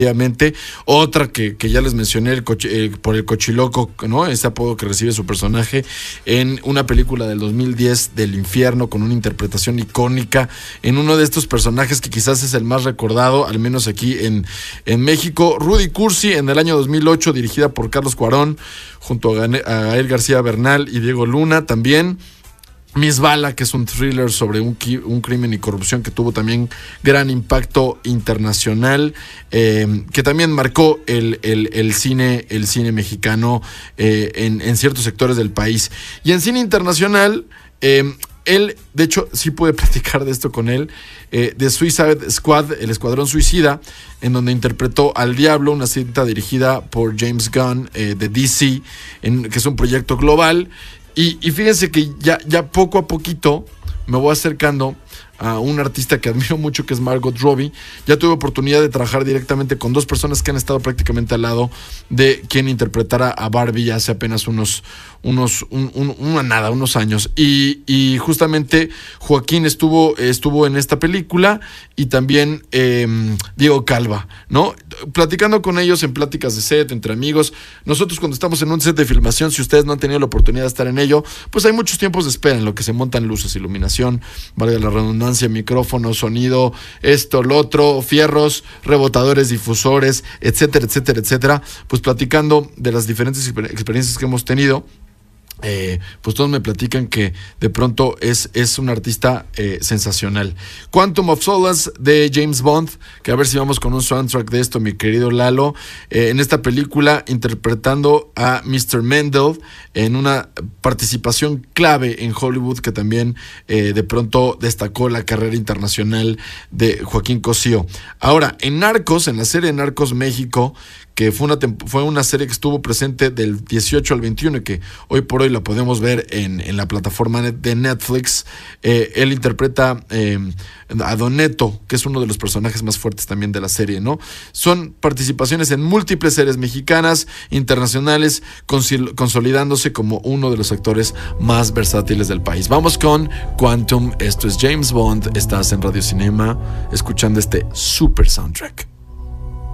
Obviamente, otra que ya les mencioné, por el cochiloco, ¿no? Ese apodo que recibe su personaje en una película del 2010 del infierno, con una interpretación icónica en uno de estos personajes que quizás es el más recordado, al menos aquí en México. Rudy Cursi, en el año 2008, dirigida por Carlos Cuarón, junto a Gael García Bernal y Diego Luna también. Miss Bala, que es un thriller sobre un crimen y corrupción que tuvo también gran impacto internacional, que también marcó el cine mexicano en ciertos sectores del país. Y en cine internacional, él, de hecho, sí pude platicar de esto con él, de Suicide Squad, el Escuadrón Suicida, en donde interpretó al Diablo, una cinta dirigida por James Gunn, de DC, que es un proyecto global. Y fíjense que ya poco a poquito me voy acercando a un artista que admiro mucho, que es Margot Robbie. Ya tuve oportunidad de trabajar directamente con dos personas que han estado prácticamente al lado de quien interpretara a Barbie hace apenas unos años. Y justamente Joaquín estuvo en esta película, y también Diego Calva, ¿no? Platicando con ellos en pláticas de set, entre amigos. Nosotros, cuando estamos en un set de filmación, si ustedes no han tenido la oportunidad de estar en ello, pues hay muchos tiempos de espera en lo que se montan luces, iluminación, valga la redundancia, micrófono, sonido, esto, lo otro, fierros, rebotadores, difusores, etcétera, etcétera, etcétera. Pues platicando de las diferentes experiencias que hemos tenido, pues todos me platican que de pronto es un artista sensacional. Quantum of Solace, de James Bond, que a ver si vamos con un soundtrack de esto, mi querido Lalo, en esta película interpretando a Mr. Mendel, en una participación clave en Hollywood, que también de pronto destacó la carrera internacional de Joaquín Cosío. Ahora, en Narcos, en la serie Narcos México, que fue una serie que estuvo presente del 18 al 21 y que hoy por hoy la podemos ver en la plataforma de Netflix. Él interpreta a Don Neto, que es uno de los personajes más fuertes también de la serie, ¿no? Son participaciones en múltiples series mexicanas, internacionales, consolidándose como uno de los actores más versátiles del país. Vamos con Quantum, esto es James Bond, estás en Radio Cinema, escuchando este super soundtrack.